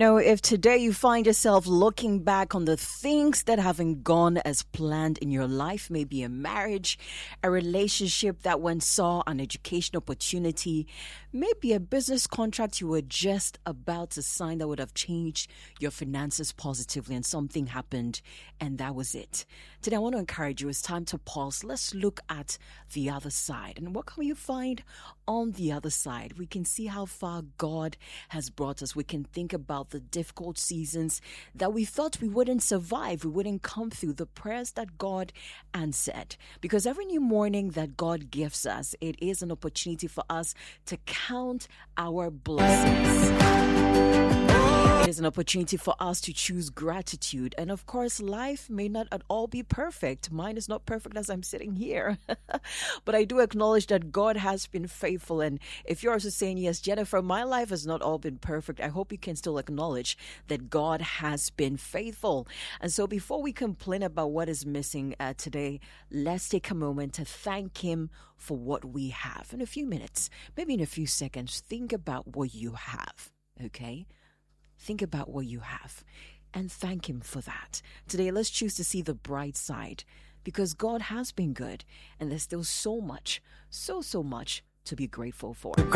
If today you find yourself looking back on the things that haven't gone as planned in your life, maybe a marriage, a relationship that went sour, an education opportunity, maybe a business contract you were just about to sign that would have changed your finances positively, and something happened and that was it. Today I want to encourage you, it's time to pause. Let's look at the other side. And what can you find on the other side? We can see how far God has brought us. We can think about the difficult seasons that we thought we wouldn't survive, we wouldn't come through, the prayers that God answered. Because every new morning that God gives us, it is an opportunity for us to count our blessings. It is an opportunity for us to choose gratitude. And of course, life may not at all be perfect. Mine is not perfect as I'm sitting here. But I do acknowledge that God has been faithful. And if you're also saying, yes, Jennifer, my life has not all been perfect, I hope you can still acknowledge that God has been faithful. And so before we complain about what is missing today, let's take a moment to thank Him for what we have. In a few minutes, maybe in a few seconds, think about what you have, okay? Think about what you have and thank Him for that. Today, let's choose to see the bright side because God has been good and there's still so much, so much to be grateful for.